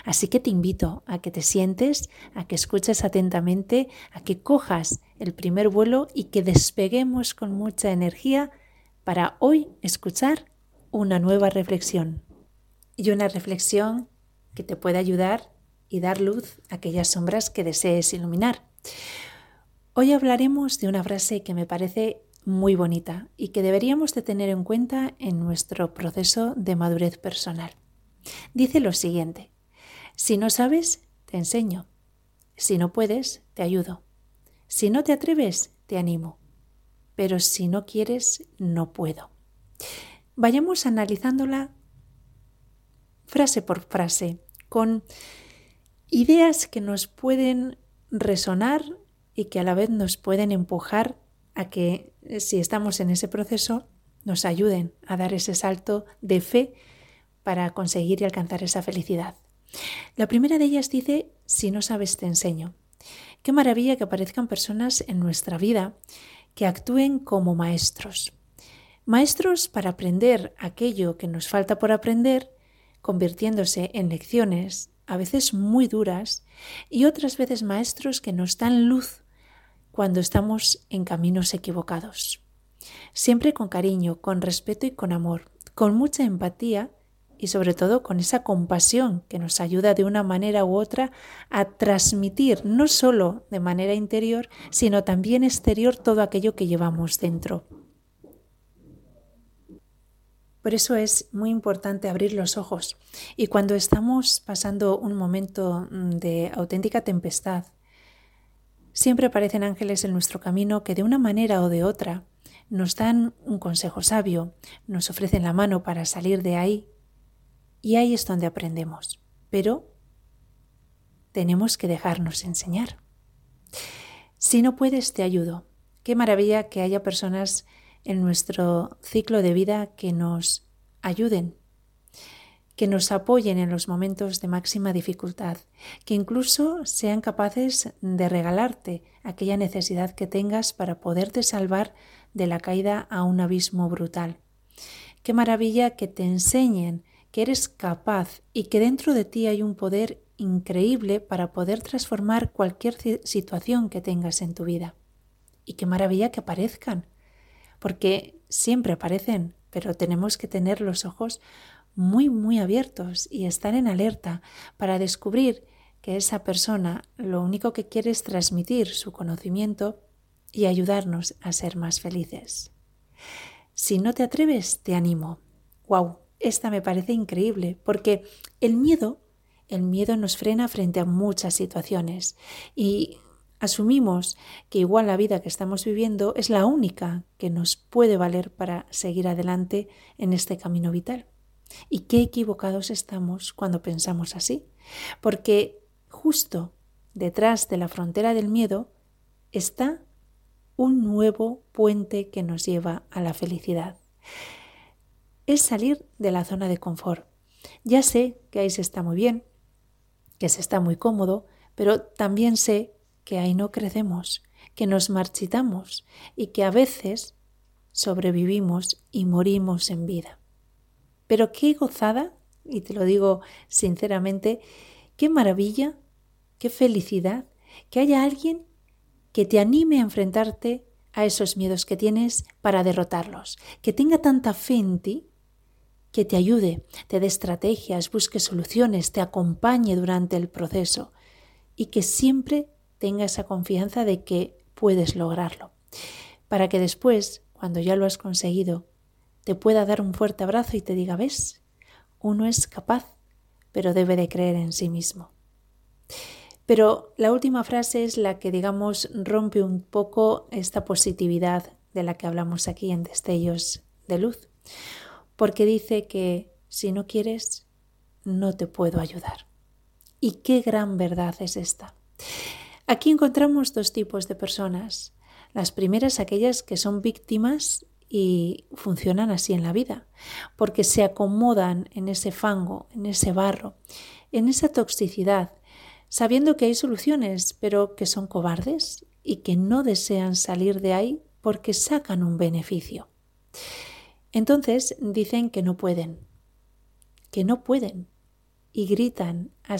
Así que te invito a que te sientes, a que escuches atentamente, a que cojas el primer vuelo y que despeguemos con mucha energía para hoy escuchar una nueva reflexión. Y una reflexión que te pueda ayudar y dar luz a aquellas sombras que desees iluminar. Hoy hablaremos de una frase que me parece muy bonita y que deberíamos de tener en cuenta en nuestro proceso de madurez personal. Dice lo siguiente: si no sabes, te enseño. Si no puedes, te ayudo. Si no te atreves, te animo. Pero si no quieres, no puedo. Vayamos analizándola frase por frase, con ideas que nos pueden resonar y que a la vez nos pueden empujar a que, si estamos en ese proceso, nos ayuden a dar ese salto de fe para conseguir y alcanzar esa felicidad. La primera de ellas dice: si no sabes, te enseño. Qué maravilla que aparezcan personas en nuestra vida que actúen como maestros. Maestros para aprender aquello que nos falta por aprender, convirtiéndose en lecciones, a veces muy duras, y otras veces maestros que nos dan luz cuando estamos en caminos equivocados. Siempre con cariño, con respeto y con amor, con mucha empatía y sobre todo con esa compasión que nos ayuda de una manera u otra a transmitir no solo de manera interior, sino también exterior todo aquello que llevamos dentro. Por eso es muy importante abrir los ojos y cuando estamos pasando un momento de auténtica tempestad, siempre aparecen ángeles en nuestro camino que de una manera o de otra nos dan un consejo sabio, nos ofrecen la mano para salir de ahí y ahí es donde aprendemos. Pero tenemos que dejarnos enseñar. Si no puedes, te ayudo. Qué maravilla que haya personas en nuestro ciclo de vida que nos ayuden, que nos apoyen en los momentos de máxima dificultad, que incluso sean capaces de regalarte aquella necesidad que tengas para poderte salvar de la caída a un abismo brutal. Qué maravilla que te enseñen que eres capaz y que dentro de ti hay un poder increíble para poder transformar cualquier situación que tengas en tu vida. Y qué maravilla que aparezcan, porque siempre aparecen, pero tenemos que tener los ojos muy abiertos y estar en alerta para descubrir que esa persona lo único que quiere es transmitir su conocimiento y ayudarnos a ser más felices. Si no te atreves, te animo. ¡Wow! Esta me parece increíble porque el miedo nos frena frente a muchas situaciones y asumimos que igual la vida que estamos viviendo es la única que nos puede valer para seguir adelante en este camino vital. Y qué equivocados estamos cuando pensamos así, porque justo detrás de la frontera del miedo está un nuevo puente que nos lleva a la felicidad. Es salir de la zona de confort. Ya sé que ahí se está muy bien, que se está muy cómodo, pero también sé que ahí no crecemos, que nos marchitamos y que a veces sobrevivimos y morimos en vida. Pero qué gozada, y te lo digo sinceramente, qué maravilla, qué felicidad que haya alguien que te anime a enfrentarte a esos miedos que tienes para derrotarlos, que tenga tanta fe en ti, que te ayude, te dé estrategias, busque soluciones, te acompañe durante el proceso y que siempre tenga esa confianza de que puedes lograrlo, para que después, cuando ya lo has conseguido, te pueda dar un fuerte abrazo y te diga: ¿ves? Uno es capaz, pero debe de creer en sí mismo. Pero la última frase es la que, digamos, rompe un poco esta positividad de la que hablamos aquí en Destellos de Luz, porque dice que si no quieres, no te puedo ayudar. Y qué gran verdad es esta. Aquí encontramos dos tipos de personas. Las primeras, aquellas que son víctimas y funcionan así en la vida, porque se acomodan en ese fango, en ese barro, en esa toxicidad, sabiendo que hay soluciones, pero que son cobardes y que no desean salir de ahí porque sacan un beneficio. Entonces dicen que no pueden y gritan